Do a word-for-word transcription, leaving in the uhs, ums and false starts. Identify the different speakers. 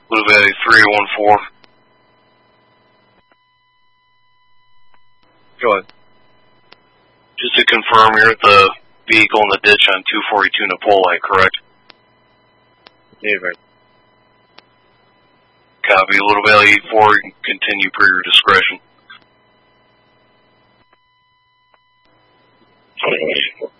Speaker 1: Blue Valley three one four.
Speaker 2: Go ahead.
Speaker 1: Just to confirm, you're at the vehicle in the ditch on two forty-two Napoleon, correct?
Speaker 2: Neither.
Speaker 1: Copy. Little Valley eight four, you can continue per your discretion.